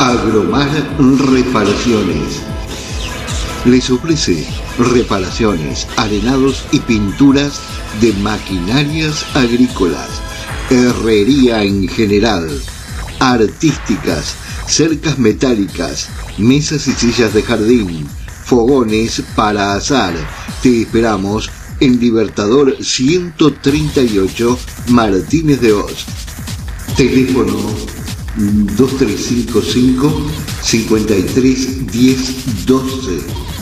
Agromar Reparaciones les ofrece reparaciones, arenados y pinturas de maquinarias agrícolas, herrería en general, artísticas, cercas metálicas, mesas y sillas de jardín, fogones para asar. Te esperamos en Libertador 138, Martínez de Hoz. Teléfono 2355 53 10 12.